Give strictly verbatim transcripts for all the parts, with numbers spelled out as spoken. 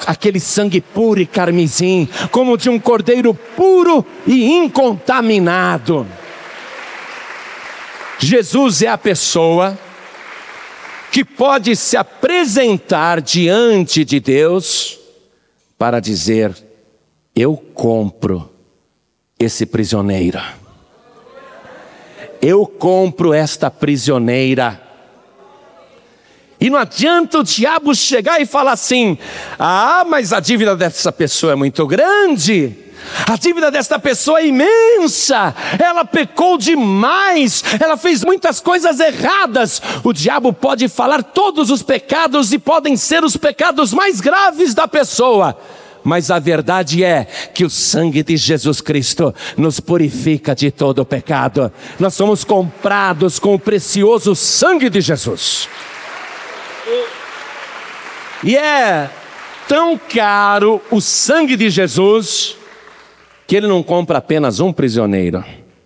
aquele sangue puro e carmesim, como de um cordeiro puro e incontaminado. Jesus é a pessoa que pode se apresentar diante de Deus para dizer: eu compro esse prisioneiro, eu compro esta prisioneira. E não adianta o diabo chegar e falar assim: ah, mas a dívida dessa pessoa é muito grande, a dívida desta pessoa é imensa, ela pecou demais, ela fez muitas coisas erradas. O diabo pode falar todos os pecados, e podem ser os pecados mais graves da pessoa, mas a verdade é que o sangue de Jesus Cristo nos purifica de todo o pecado. Nós somos comprados com o precioso sangue de Jesus. E é tão caro o sangue de Jesus que ele não compra apenas um prisioneiro.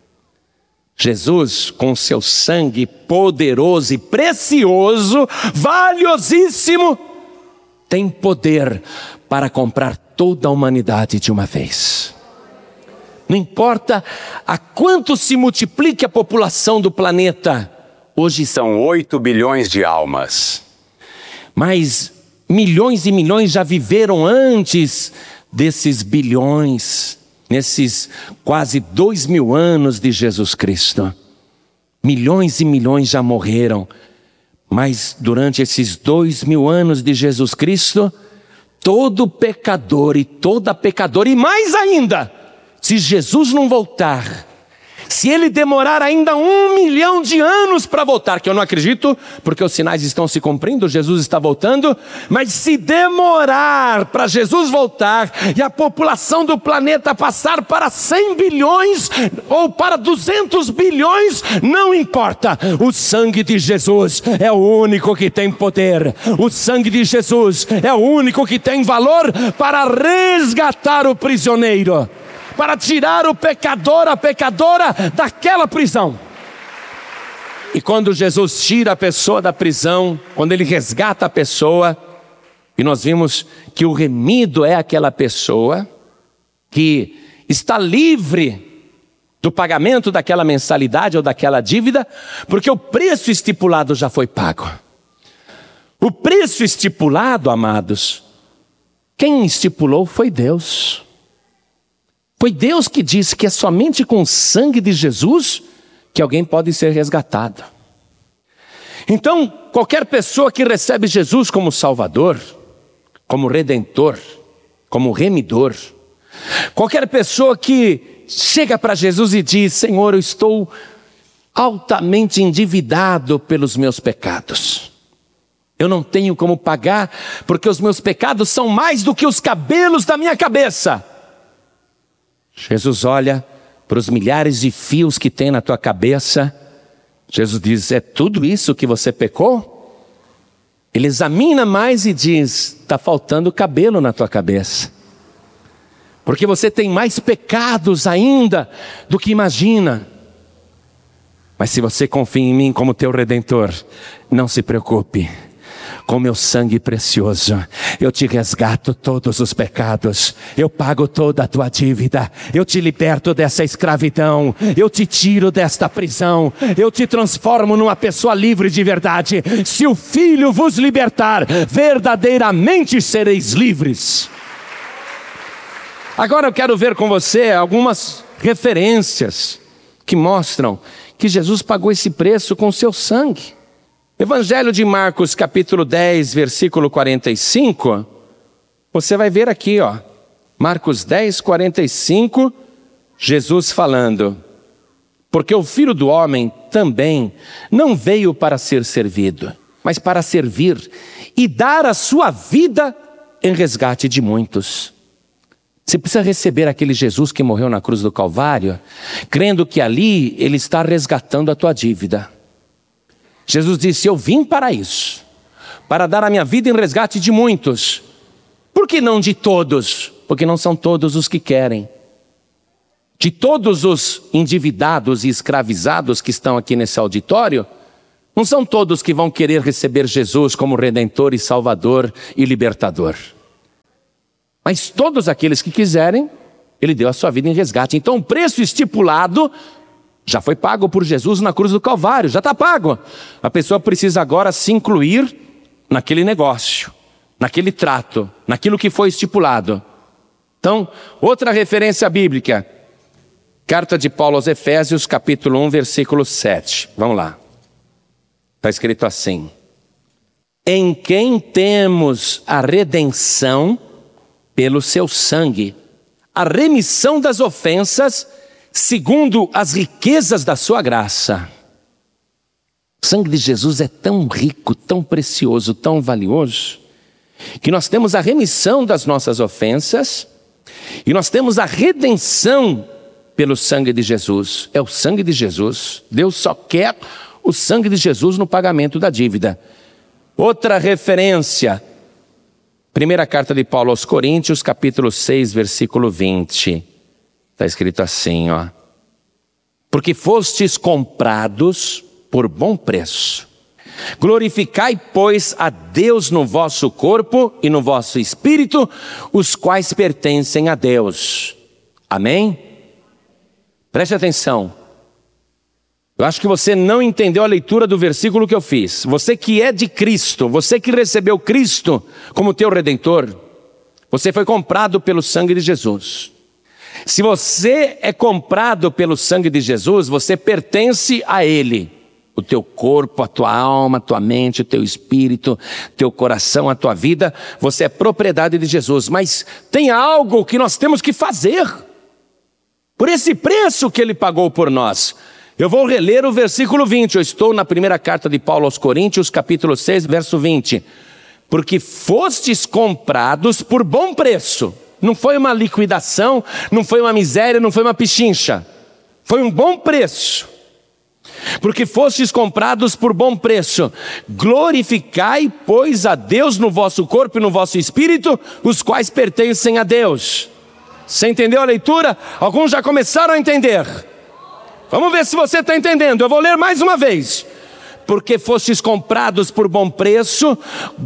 Jesus, com seu sangue poderoso e precioso, valiosíssimo, tem poder para comprar toda a humanidade de uma vez. Não importa a quanto se multiplique a população do planeta, hoje são oito bilhões de almas, mas milhões e milhões já viveram antes desses bilhões, nesses quase dois mil anos de Jesus Cristo. Milhões e milhões já morreram, mas durante esses dois mil anos de Jesus Cristo, todo pecador e toda pecadora, e mais ainda, se Jesus não voltar, se ele demorar ainda um milhão de anos para voltar, que eu não acredito, porque os sinais estão se cumprindo, Jesus está voltando, mas se demorar para Jesus voltar, e a população do planeta passar para cem bilhões, ou para duzentos bilhões, não importa, o sangue de Jesus é o único que tem poder, o sangue de Jesus é o único que tem valor para resgatar o prisioneiro, para tirar o pecador, a pecadora daquela prisão. E quando Jesus tira a pessoa da prisão, quando ele resgata a pessoa, e nós vimos que o remido é aquela pessoa que está livre do pagamento daquela mensalidade ou daquela dívida, porque o preço estipulado já foi pago. O preço estipulado, amados, quem estipulou foi Deus. Foi Deus que disse que é somente com o sangue de Jesus que alguém pode ser resgatado. Então, qualquer pessoa que recebe Jesus como Salvador, como Redentor, como Remidor, qualquer pessoa que chega para Jesus e diz: Senhor, eu estou altamente endividado pelos meus pecados, eu não tenho como pagar, porque os meus pecados são mais do que os cabelos da minha cabeça. Jesus olha para os milhares de fios que tem na tua cabeça. Jesus diz: é tudo isso que você pecou? Ele examina mais e diz: está faltando cabelo na tua cabeça, porque você tem mais pecados ainda do que imagina. Mas se você confia em mim como teu Redentor, não se preocupe, com meu sangue precioso, eu te resgato todos os pecados, eu pago toda a tua dívida, eu te liberto dessa escravidão, eu te tiro desta prisão, eu te transformo numa pessoa livre de verdade. Se o Filho vos libertar, verdadeiramente sereis livres. Agora eu quero ver com você algumas referências que mostram que Jesus pagou esse preço com seu sangue. Evangelho de Marcos, capítulo dez, versículo quarenta e cinco, você vai ver aqui, ó, Marcos dez, quarenta e cinco, Jesus falando: porque o Filho do Homem também não veio para ser servido, mas para servir e dar a sua vida em resgate de muitos. Você precisa receber aquele Jesus que morreu na cruz do Calvário, crendo que ali ele está resgatando a tua dívida. Jesus disse: eu vim para isso, para dar a minha vida em resgate de muitos. Por que não de todos? Porque não são todos os que querem. De todos os endividados e escravizados que estão aqui nesse auditório, não são todos que vão querer receber Jesus como Redentor e Salvador e Libertador. Mas todos aqueles que quiserem, ele deu a sua vida em resgate. Então o preço estipulado já foi pago por Jesus na cruz do Calvário, já está pago. A pessoa precisa agora se incluir naquele negócio, naquele trato, naquilo que foi estipulado. Então, outra referência bíblica, carta de Paulo aos Efésios, capítulo um, versículo sete. Vamos lá. Está escrito assim: em quem temos a redenção pelo seu sangue, a remissão das ofensas, segundo as riquezas da sua graça. O sangue de Jesus é tão rico, tão precioso, tão valioso, que nós temos a remissão das nossas ofensas e nós temos a redenção pelo sangue de Jesus. É o sangue de Jesus. Deus só quer o sangue de Jesus no pagamento da dívida. Outra referência, primeira carta de Paulo aos Coríntios, capítulo seis, versículo vinte. Está escrito assim, ó: porque fostes comprados por bom preço. Glorificai, pois, a Deus no vosso corpo e no vosso espírito, os quais pertencem a Deus. Amém? Preste atenção. Eu acho que você não entendeu a leitura do versículo que eu fiz. Você que é de Cristo, você que recebeu Cristo como teu Redentor, você foi comprado pelo sangue de Jesus. Se você é comprado pelo sangue de Jesus, você pertence a Ele. O teu corpo, a tua alma, a tua mente, o teu espírito, teu coração, a tua vida, você é propriedade de Jesus. Mas tem algo que nós temos que fazer, por esse preço que Ele pagou por nós. Eu vou reler o versículo vinte, eu estou na primeira carta de Paulo aos Coríntios, capítulo seis, verso vinte. Porque fostes comprados por bom preço. Não foi uma liquidação, não foi uma miséria, não foi uma pichincha. Foi um bom preço. Porque fostes comprados por bom preço. Glorificai, pois, a Deus no vosso corpo e no vosso espírito, os quais pertencem a Deus. Você entendeu a leitura? Alguns já começaram a entender. Vamos ver se você está entendendo. Eu vou ler mais uma vez. Porque fostes comprados por bom preço,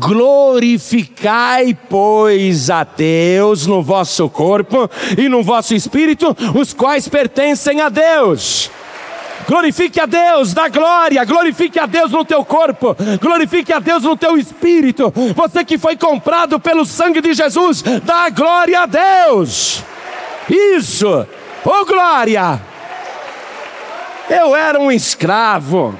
glorificai, pois, a Deus no vosso corpo e no vosso espírito, os quais pertencem a Deus. Glorifique a Deus, dá glória, glorifique a Deus no teu corpo, glorifique a Deus no teu espírito. Você que foi comprado pelo sangue de Jesus, dá glória a Deus. Isso, ô glória. Eu era um escravo,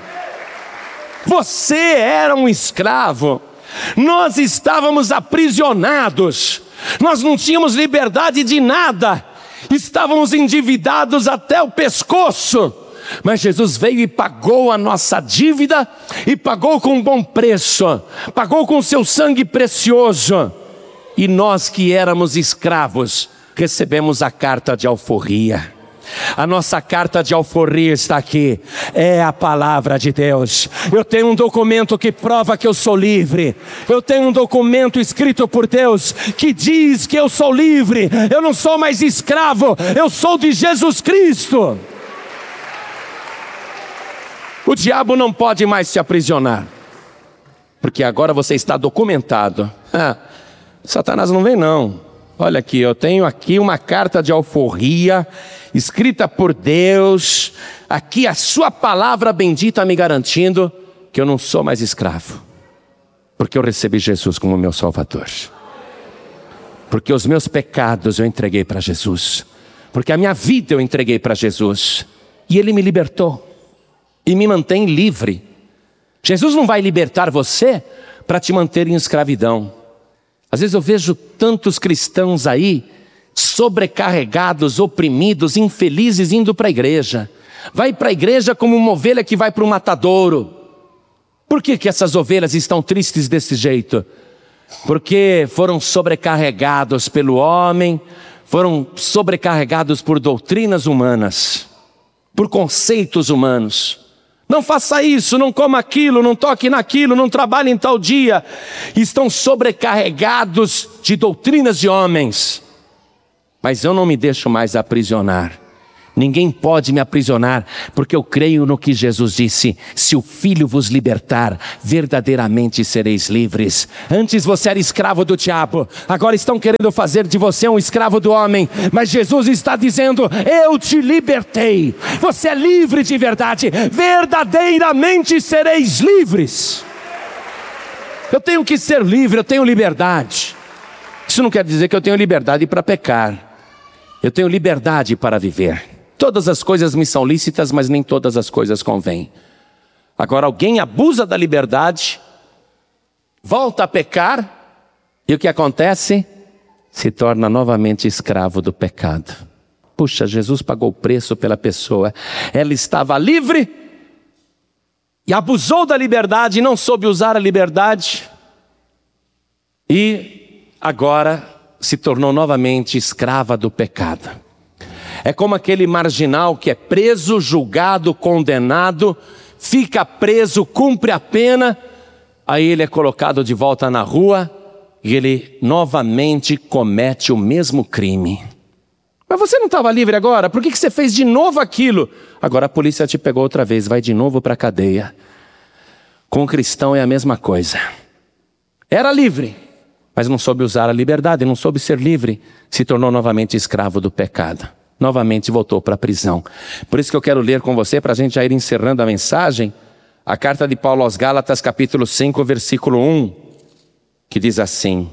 você era um escravo, nós estávamos aprisionados, nós não tínhamos liberdade de nada, estávamos endividados até o pescoço. Mas Jesus veio e pagou a nossa dívida, e pagou com um bom preço, pagou com o seu sangue precioso. E nós que éramos escravos, recebemos a carta de alforria. A nossa carta de alforria está aqui, é a palavra de Deus. Eu tenho um documento que prova que eu sou livre. Eu tenho um documento escrito por Deus que diz que eu sou livre. Eu não sou mais escravo, eu sou de Jesus Cristo. O diabo não pode mais te aprisionar, porque agora você está documentado. Ah, Satanás não vem não. Olha aqui, eu tenho aqui uma carta de alforria, escrita por Deus. Aqui a sua palavra bendita me garantindo que eu não sou mais escravo, porque eu recebi Jesus como meu Salvador. Porque os meus pecados eu entreguei para Jesus. Porque a minha vida eu entreguei para Jesus. E Ele me libertou. E me mantém livre. Jesus não vai libertar você para te manter em escravidão. Às vezes eu vejo tantos cristãos aí, sobrecarregados, oprimidos, infelizes, indo para a igreja. Vai para a igreja como uma ovelha que vai para um matadouro. Por que que essas ovelhas estão tristes desse jeito? Porque foram sobrecarregados pelo homem, foram sobrecarregados por doutrinas humanas, por conceitos humanos. Não faça isso, não coma aquilo, não toque naquilo, não trabalhe em tal dia. Estão sobrecarregados de doutrinas de homens. Mas eu não me deixo mais aprisionar. Ninguém pode me aprisionar, porque eu creio no que Jesus disse: se o Filho vos libertar, verdadeiramente sereis livres. Antes você era escravo do diabo, agora estão querendo fazer de você um escravo do homem, mas Jesus está dizendo: eu te libertei, você é livre de verdade, verdadeiramente sereis livres. Eu tenho que ser livre, eu tenho liberdade. Isso não quer dizer que eu tenho liberdade para pecar, eu tenho liberdade para viver. Todas as coisas me são lícitas, mas nem todas as coisas convêm. Agora, alguém abusa da liberdade, volta a pecar, e o que acontece? Se torna novamente escravo do pecado. Puxa, Jesus pagou o preço pela pessoa. Ela estava livre e abusou da liberdade, e não soube usar a liberdade, e agora se tornou novamente escrava do pecado. É como aquele marginal que é preso, julgado, condenado, fica preso, cumpre a pena, aí ele é colocado de volta na rua e ele novamente comete o mesmo crime. Mas você não estava livre agora? Por que você fez de novo aquilo? Agora a polícia te pegou outra vez, vai de novo para a cadeia. Com o cristão é a mesma coisa. Era livre, mas não soube usar a liberdade, não soube ser livre, se tornou novamente escravo do pecado. Novamente voltou para a prisão. Por isso que eu quero ler com você, para a gente já ir encerrando a mensagem, a carta de Paulo aos Gálatas, capítulo cinco, versículo um, que diz assim: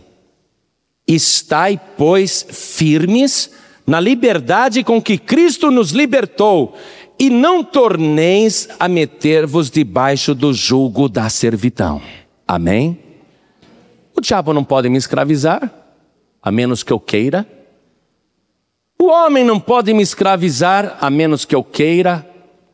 estai, pois, firmes na liberdade com que Cristo nos libertou, e não torneis a meter-vos debaixo do jugo da servidão. Amém? O diabo não pode me escravizar, a menos que eu queira. O homem não pode me escravizar, a menos que eu queira.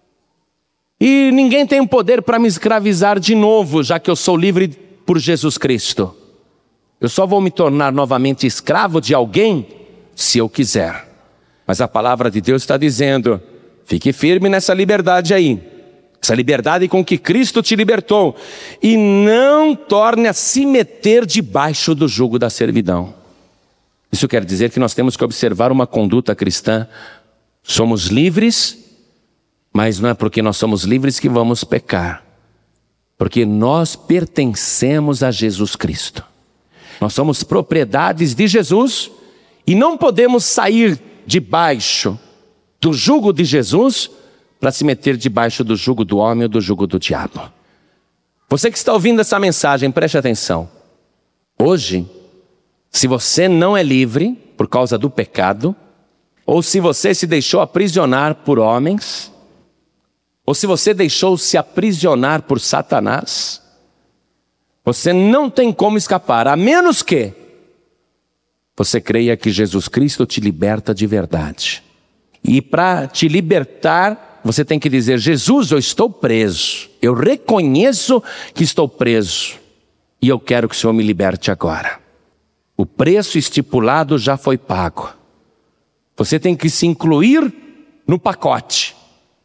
E ninguém tem o poder para me escravizar de novo, já que eu sou livre por Jesus Cristo. Eu só vou me tornar novamente escravo de alguém, se eu quiser. Mas a palavra de Deus está dizendo: fique firme nessa liberdade aí, essa liberdade com que Cristo te libertou, e não torne a se meter debaixo do jugo da servidão. Isso quer dizer que nós temos que observar uma conduta cristã. Somos livres, mas não é porque nós somos livres que vamos pecar, porque nós pertencemos a Jesus Cristo. Nós somos propriedades de Jesus e não podemos sair debaixo do jugo de Jesus para se meter debaixo do jugo do homem ou do jugo do diabo. Você que está ouvindo essa mensagem, preste atenção. Hoje, se você não é livre por causa do pecado, ou se você se deixou aprisionar por homens, ou se você deixou se aprisionar por Satanás, você não tem como escapar, a menos que você creia que Jesus Cristo te liberta de verdade. E para te libertar, você tem que dizer: Jesus, eu estou preso, eu reconheço que estou preso, e eu quero que o Senhor me liberte agora. O preço estipulado já foi pago. Você tem que se incluir no pacote.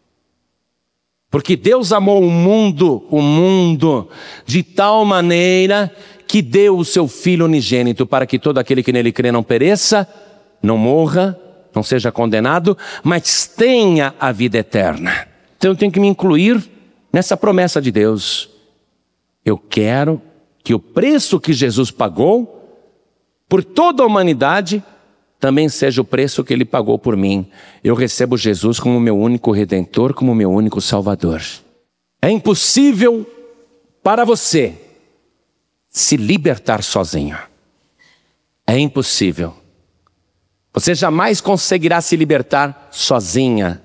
Porque Deus amou o mundo, o mundo, de tal maneira que deu o seu Filho unigênito, para que todo aquele que nele crê não pereça, não morra, não seja condenado, mas tenha a vida eterna. Então eu tenho que me incluir nessa promessa de Deus. Eu quero que o preço que Jesus pagou por toda a humanidade também seja o preço que Ele pagou por mim. Eu recebo Jesus como meu único Redentor, como meu único Salvador. É impossível para você se libertar sozinho. É impossível. Você jamais conseguirá se libertar sozinha.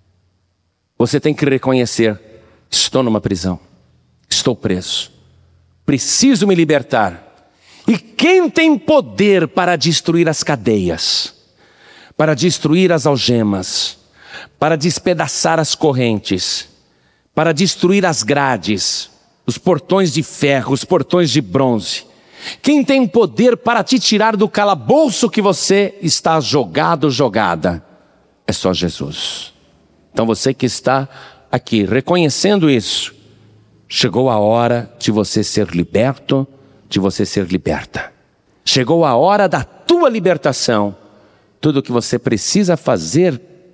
Você tem que reconhecer: estou numa prisão, estou preso, preciso me libertar. E quem tem poder para destruir as cadeias, para destruir as algemas, para despedaçar as correntes, para destruir as grades, os portões de ferro, os portões de bronze? Quem tem poder para te tirar do calabouço que você está jogado, jogada? É só Jesus. Então você que está aqui reconhecendo isso, chegou a hora de você ser liberto, de você ser liberta. Chegou a hora da tua libertação. Tudo o que você precisa fazer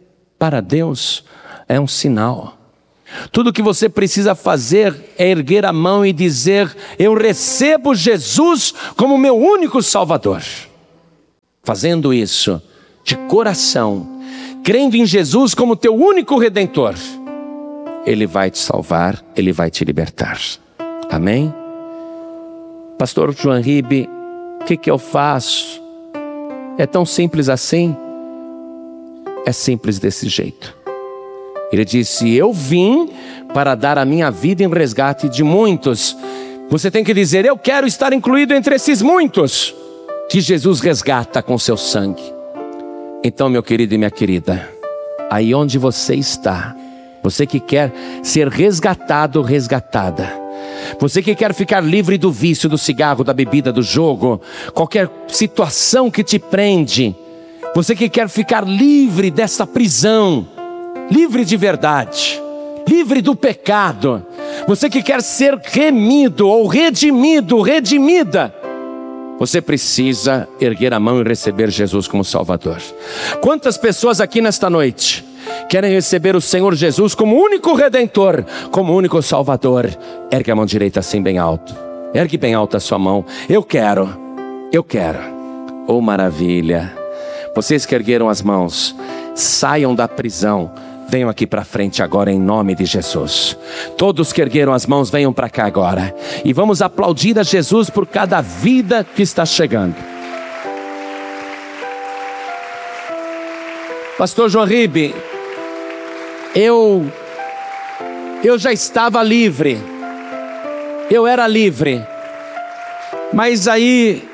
para Deus é um sinal. Tudo que você precisa fazer é erguer a mão e dizer: eu recebo Jesus como meu único Salvador. Fazendo isso de coração, crendo em Jesus como teu único Redentor, Ele vai te salvar, Ele vai te libertar. Amém? Pastor João Ribe, o que que eu faço? É tão simples assim? É simples desse jeito. Ele disse: eu vim para dar a minha vida em resgate de muitos. Você tem que dizer: eu quero estar incluído entre esses muitos que Jesus resgata com seu sangue. Então, meu querido e minha querida, aí onde você está, você que quer ser resgatado, resgatada, você que quer ficar livre do vício, do cigarro, da bebida, do jogo, qualquer situação que te prende, você que quer ficar livre dessa prisão, livre de verdade, livre do pecado, você que quer ser remido ou redimido, redimida, você precisa erguer a mão e receber Jesus como Salvador. Quantas pessoas aqui nesta noite querem receber o Senhor Jesus como único Redentor, como único Salvador? Ergue a mão direita assim bem alto. Ergue bem alto a sua mão. Eu quero, eu quero. Oh, maravilha. Vocês que ergueram as mãos, saiam da prisão. Venham aqui para frente agora em nome de Jesus. Todos que ergueram as mãos, venham para cá agora. E vamos aplaudir a Jesus por cada vida que está chegando. Pastor João Ribe, eu, eu já estava livre. Eu era livre. Mas aí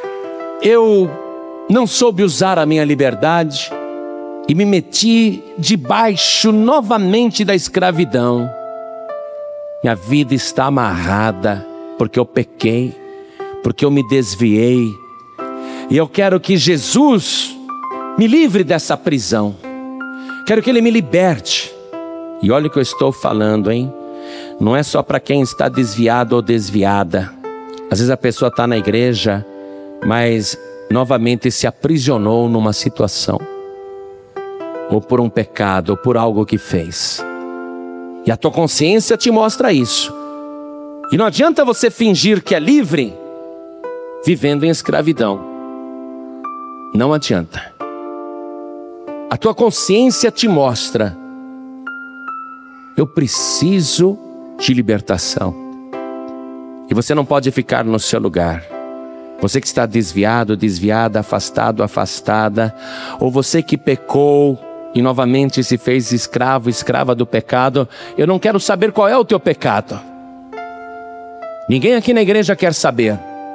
eu não soube usar a minha liberdade e me meti debaixo novamente da escravidão. Minha vida está amarrada porque eu pequei, porque eu me desviei. E eu quero que Jesus me livre dessa prisão. Quero que Ele me liberte. E olha o que eu estou falando, hein? Não é só para quem está desviado ou desviada. Às vezes a pessoa está na igreja, mas novamente se aprisionou numa situação, ou por um pecado, ou por algo que fez. E a tua consciência te mostra isso. E não adianta você fingir que é livre, vivendo em escravidão. Não adianta. A tua consciência te mostra: eu preciso de libertação. E você não pode ficar no seu lugar. Você que está desviado, desviada, afastado, afastada, ou você que pecou e novamente se fez escravo, escrava do pecado, eu não quero saber qual é o teu pecado. Ninguém aqui na igreja quer saber.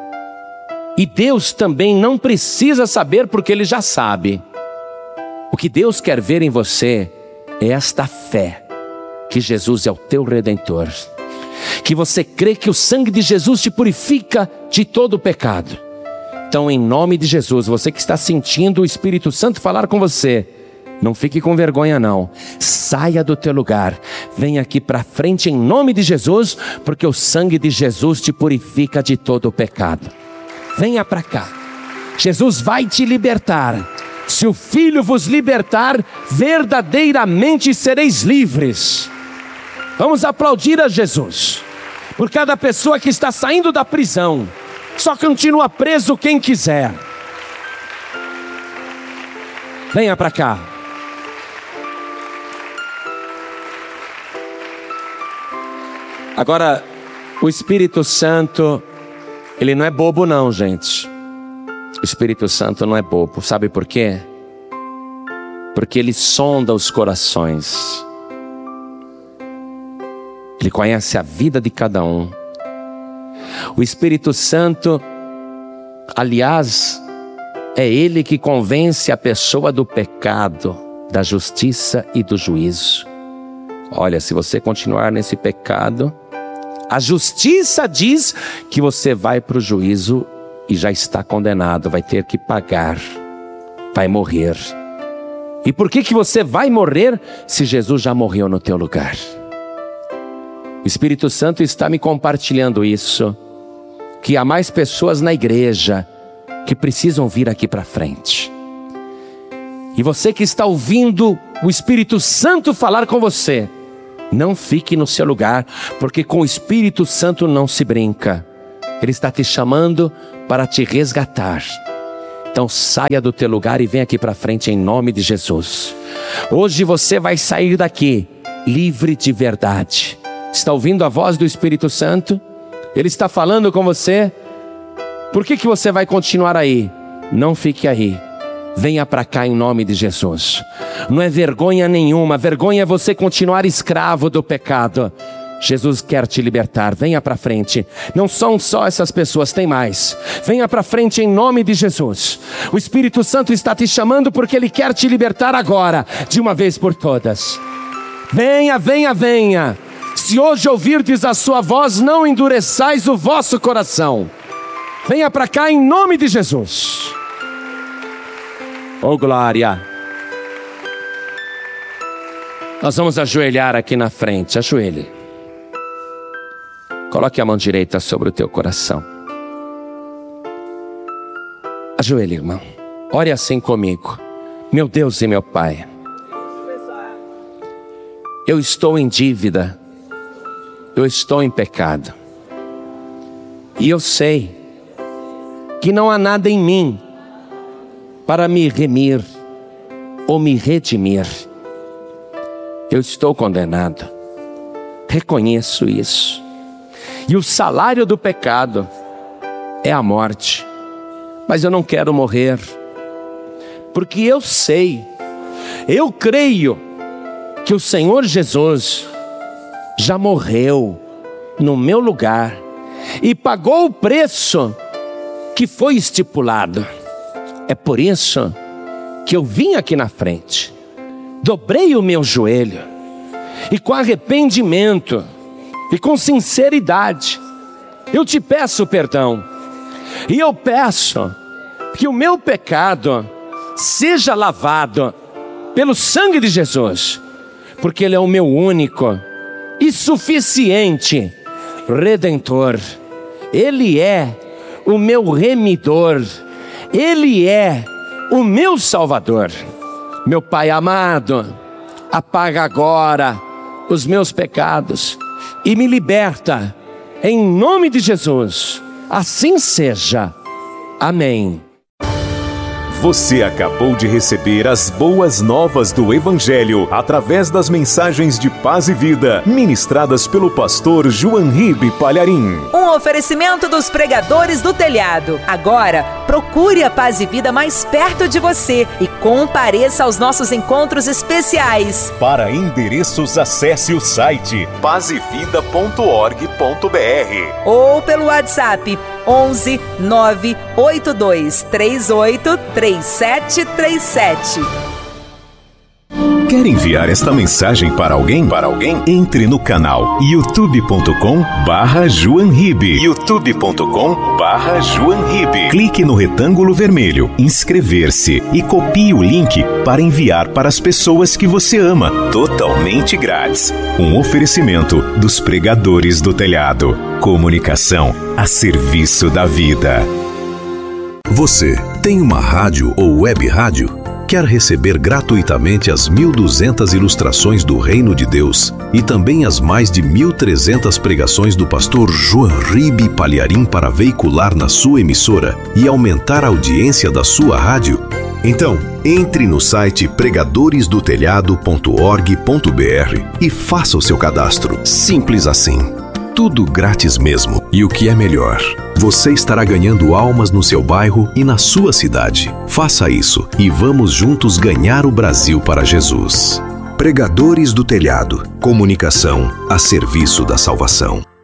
E Deus também não precisa saber, porque Ele já sabe. O que Deus quer ver em você é esta fé, que Jesus é o teu Redentor, que você crê que o sangue de Jesus te purifica de todo o pecado. Então, em nome de Jesus, você que está sentindo o Espírito Santo falar com você, não fique com vergonha não, saia do teu lugar, venha aqui para frente em nome de Jesus, porque o sangue de Jesus te purifica de todo o pecado. Venha para cá, Jesus vai te libertar. Se o Filho vos libertar, verdadeiramente sereis livres. Vamos aplaudir a Jesus por cada pessoa que está saindo da prisão. Só continua preso quem quiser. Venha para cá. Agora, o Espírito Santo, ele não é bobo não, gente. O Espírito Santo não é bobo. Sabe por quê? Porque ele sonda os corações. Ele conhece a vida de cada um. O Espírito Santo, aliás, é Ele que convence a pessoa do pecado, da justiça e do juízo. Olha, se você continuar nesse pecado, a justiça diz que você vai para o juízo e já está condenado, vai ter que pagar, vai morrer. E por que que você vai morrer se Jesus já morreu no teu lugar? O Espírito Santo está me compartilhando isso, que há mais pessoas na igreja que precisam vir aqui para frente. E você que está ouvindo o Espírito Santo falar com você, não fique no seu lugar, porque com o Espírito Santo não se brinca. Ele está te chamando para te resgatar. Então saia do teu lugar e vem aqui para frente em nome de Jesus. Hoje você vai sair daqui livre de verdade. Está ouvindo a voz do Espírito Santo? Ele está falando com você. Por que que você vai continuar aí? Não fique aí. Venha para cá em nome de Jesus. Não é vergonha nenhuma. Vergonha é você continuar escravo do pecado. Jesus quer te libertar. Venha para frente. Não são só essas pessoas, tem mais. Venha para frente em nome de Jesus. O Espírito Santo está te chamando porque Ele quer te libertar agora, de uma vez por todas. Venha, venha, venha. Se hoje ouvirdes a sua voz, não endureçais o vosso coração. Venha para cá em nome de Jesus. Oh glória. Nós vamos ajoelhar aqui na frente. Ajoelhe. Coloque a mão direita sobre o teu coração. Ajoelhe, irmão. Ore assim comigo. Meu Deus e meu Pai, eu estou em dívida. Eu estou em pecado. E eu sei que não há nada em mim para me remir ou me redimir. Eu estou condenado. Reconheço isso. E o salário do pecado é a morte. Mas eu não quero morrer, porque eu sei, eu creio que o Senhor Jesus já morreu no meu lugar e pagou o preço que foi estipulado. É por isso que eu vim aqui na frente, dobrei o meu joelho e com arrependimento e com sinceridade eu te peço perdão. E eu peço que o meu pecado seja lavado pelo sangue de Jesus, porque Ele é o meu único e suficiente Redentor. Ele é o meu remidor. Ele é o meu Salvador. Meu Pai amado, apaga agora os meus pecados e me liberta em nome de Jesus. Assim seja. Amém. Você acabou de receber as boas novas do Evangelho através das mensagens de paz e vida ministradas pelo pastor João Ribe Palharim. Um oferecimento dos pregadores do telhado. Agora, procure a Paz e Vida mais perto de você e compareça aos nossos encontros especiais. Para endereços, acesse o site paz e vida ponto org ponto br ou pelo WhatsApp onze nove oito dois três oito três sete três sete. Quer enviar esta mensagem para alguém? Para alguém? Entre no canal youtube ponto com barra João Ribe. youtube ponto com barra João Ribe. Clique no retângulo vermelho, inscrever-se e copie o link para enviar para as pessoas que você ama. Totalmente grátis. Um oferecimento dos pregadores do telhado. Comunicação a serviço da vida. Você tem uma rádio ou web rádio? Quer receber gratuitamente as mil e duzentas ilustrações do Reino de Deus e também as mais de mil e trezentas pregações do pastor João Ribe Palharim para veicular na sua emissora e aumentar a audiência da sua rádio? Então, entre no site pregadores do telhado ponto org ponto br e faça o seu cadastro. Simples assim. Tudo grátis mesmo. E o que é melhor, você estará ganhando almas no seu bairro e na sua cidade. Faça isso e vamos juntos ganhar o Brasil para Jesus. Pregadores do Telhado. Comunicação a serviço da salvação.